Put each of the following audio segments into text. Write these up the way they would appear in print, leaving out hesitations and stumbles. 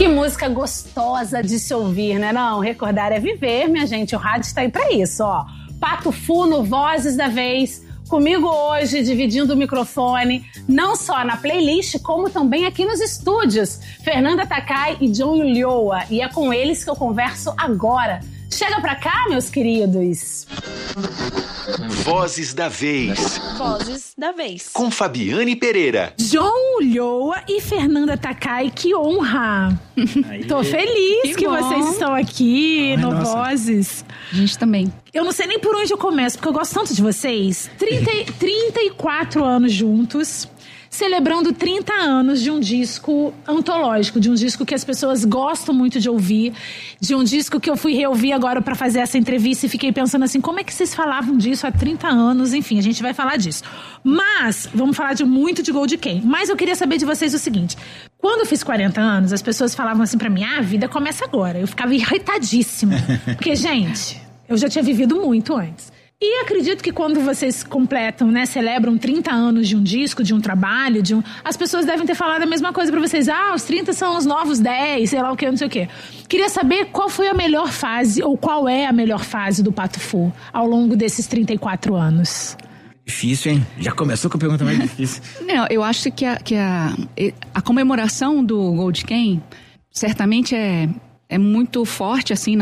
Que música gostosa de se ouvir, né? Não, recordar é viver, minha gente. O rádio está aí pra isso, ó. Pato Fu no Vozes da Vez. Comigo hoje, dividindo o microfone, não só na playlist, como também aqui nos estúdios. Fernanda Takai e John Ulloa. E é com eles que eu converso agora. Chega pra cá, meus queridos. Vozes da Vez. Vozes da Vez. Com Fabiane Pereira. John Ulloa e Fernanda Takai, que honra! Aí. Tô feliz que vocês estão aqui no Vozes. A gente também. Eu não sei nem por onde eu começo, porque eu gosto tanto de vocês. 34 anos juntos, celebrando 30 anos de um disco antológico, de um disco que as pessoas gostam muito de ouvir, de um disco que eu fui reouvir agora pra fazer essa entrevista e fiquei pensando assim, como é que vocês falavam disso há 30 anos? Enfim, a gente vai falar disso. Mas, vamos falar muito de Gold Ken. Mas eu queria saber de vocês o seguinte, quando eu fiz 40 anos, as pessoas falavam assim pra mim, a vida começa agora. Eu ficava irritadíssima, porque, gente, eu já tinha vivido muito antes. E acredito que quando vocês completam, né, celebram 30 anos de um disco, de um trabalho, as pessoas devem ter falado a mesma coisa pra vocês. Ah, os 30 são os novos 10, sei lá o que, não sei o que. Queria saber qual foi a melhor fase, ou qual é a melhor fase do Pato Fu ao longo desses 34 anos. Difícil, hein? Já começou com a pergunta mais difícil. Não, eu acho que a comemoração do Gold Ken certamente é muito forte, assim, na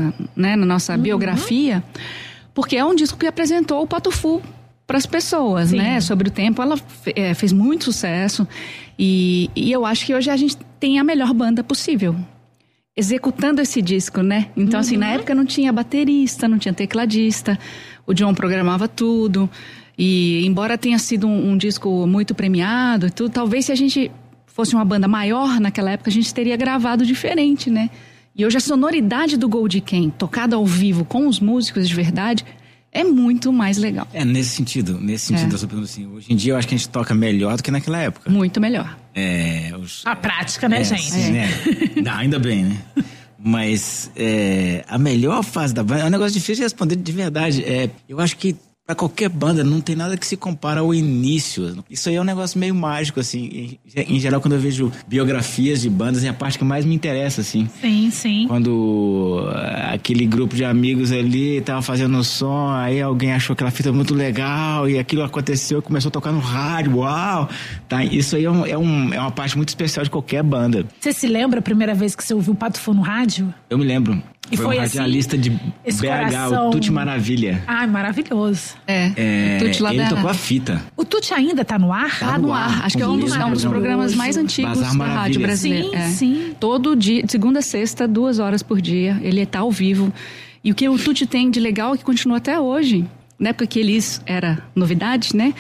nossa biografia. Porque é um disco que apresentou o Pato Fu para as pessoas, sim, né? Sobre o tempo, ela fez muito sucesso. E eu acho que hoje a gente tem a melhor banda possível executando esse disco, né? Então, assim, na época não tinha baterista, não tinha tecladista. O John programava tudo. E embora tenha sido um disco muito premiado e tudo, talvez se a gente fosse uma banda maior naquela época, a gente teria gravado diferente, né? E hoje a sonoridade do Gold Ken, tocada ao vivo com os músicos de verdade, é muito mais legal. Nesse sentido, eu sou perguntando assim, hoje em dia eu acho que a gente toca melhor do que naquela época. Muito melhor. A prática, né, gente? Sim, né? Não, ainda bem, né? Mas a melhor fase da banda, é um negócio difícil de responder de verdade. Eu acho que pra qualquer banda não tem nada que se compara ao início. Isso aí é um negócio meio mágico, assim. Em geral, quando eu vejo biografias de bandas, é a parte que mais me interessa, assim. Sim, sim. Quando aquele grupo de amigos ali tava fazendo um som, aí alguém achou aquela fita muito legal e aquilo aconteceu, começou a tocar no rádio, uau! Tá, isso aí é uma parte muito especial de qualquer banda. Você se lembra a primeira vez que você ouviu o Pato Fu no rádio? Eu me lembro. E foi um radialista assim, de BH, o Tuti Maravilha. Ai, maravilhoso. O Tuti lá ele tocou a fita. O Tuti ainda tá no ar? Tá no ar. Acho que é um dos programas mais antigos da rádio brasileira. Sim. Todo dia, de segunda a sexta, 2 horas por dia. Ele tá ao vivo. E o que o Tuti tem de legal é que continua até hoje. Na época que eles era novidade, né?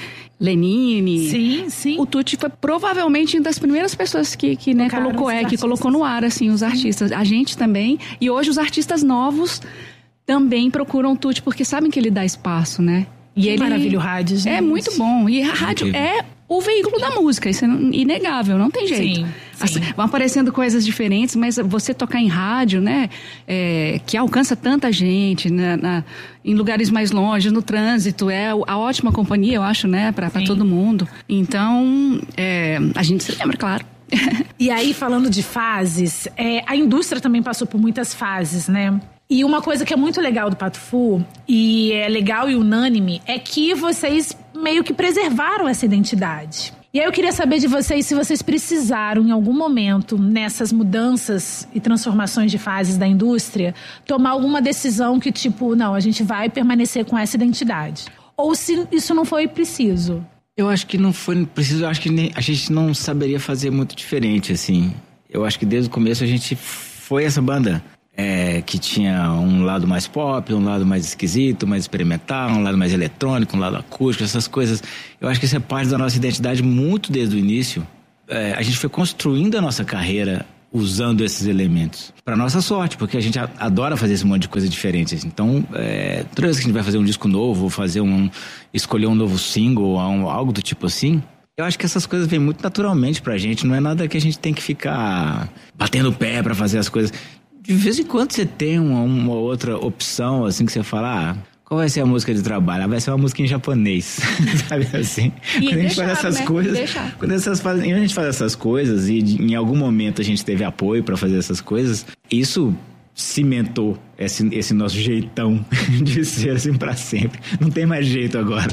Lenine. Sim. O Tuti foi provavelmente uma das primeiras pessoas que colocou no ar, assim, os artistas. A gente também. E hoje os artistas novos também procuram o Tuti, porque sabem que ele dá espaço, né? E ele maravilha o rádio, gente. É muito bom. E a rádio é o veículo da música, isso é inegável, não tem jeito. Sim. Assim, vão aparecendo coisas diferentes, mas você tocar em rádio, né, que alcança tanta gente, né, em lugares mais longe, no trânsito, a ótima companhia, eu acho, né, pra todo mundo. Então, a gente se lembra, claro. E aí, falando de fases, a indústria também passou por muitas fases, né? E uma coisa que é muito legal do Pato Fu, e é legal e unânime, é que vocês meio que preservaram essa identidade. E aí eu queria saber de vocês se vocês precisaram, em algum momento, nessas mudanças e transformações de fases da indústria, tomar alguma decisão que, tipo, não, a gente vai permanecer com essa identidade. Ou se isso não foi preciso. Eu acho que não foi preciso, eu acho que a gente não saberia fazer muito diferente, assim. Eu acho que desde o começo a gente foi essa banda. Que tinha um lado mais pop, um lado mais esquisito, mais experimental, um lado mais eletrônico, um lado acústico, essas coisas. Eu acho que isso é parte da nossa identidade muito desde o início. A gente foi construindo a nossa carreira usando esses elementos. Pra nossa sorte, porque a gente adora fazer esse monte de coisa diferente. Então, toda vez que a gente vai fazer um disco novo, escolher um novo single, algo do tipo assim, eu acho que essas coisas vêm muito naturalmente pra gente. Não é nada que a gente tem que ficar batendo o pé pra fazer as coisas. De vez em quando você tem uma outra opção, assim, que você fala, qual vai ser a música de trabalho? Vai ser uma música em japonês, sabe assim? E quando a gente faz essas coisas, quando a gente faz essas coisas e em algum momento a gente teve apoio para fazer essas coisas, isso cimentou esse nosso jeitão de ser assim para sempre. Não tem mais jeito agora.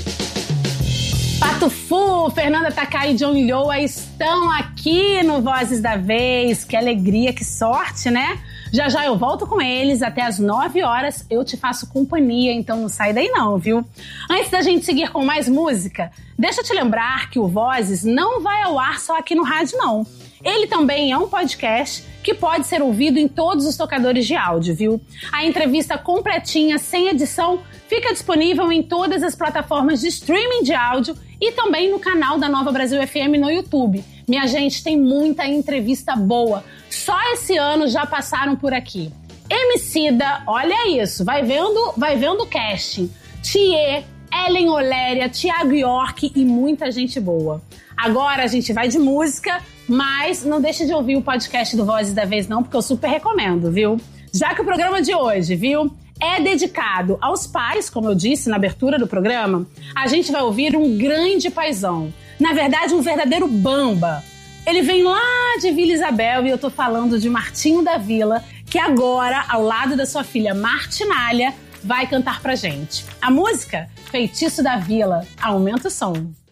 Pato Fu, Fernanda Takai e John Lhoa estão aqui no Vozes da Vez. Que alegria, que sorte, né? Já já eu volto com eles, até às 9 horas eu te faço companhia, então não sai daí não, viu? Antes da gente seguir com mais música, deixa eu te lembrar que o Vozes não vai ao ar só aqui no rádio, não. Ele também é um podcast que pode ser ouvido em todos os tocadores de áudio, viu? A entrevista completinha, sem edição, fica disponível em todas as plataformas de streaming de áudio e também no canal da Nova Brasil FM no YouTube. Minha gente, tem muita entrevista boa. Só esse ano já passaram por aqui. Emicida, olha isso, vai vendo o casting. Thier, Ellen Oléria, Thiago York e muita gente boa. Agora a gente vai de música, mas não deixe de ouvir o podcast do Vozes da Vez não, porque eu super recomendo, viu? Já que o programa de hoje, viu, é dedicado aos pais, como eu disse na abertura do programa, a gente vai ouvir um grande paizão. Na verdade, um verdadeiro bamba. Ele vem lá de Vila Isabel e eu tô falando de Martinho da Vila, que agora, ao lado da sua filha Martinália, vai cantar pra gente. A música, Feitiço da Vila. Aumenta o som.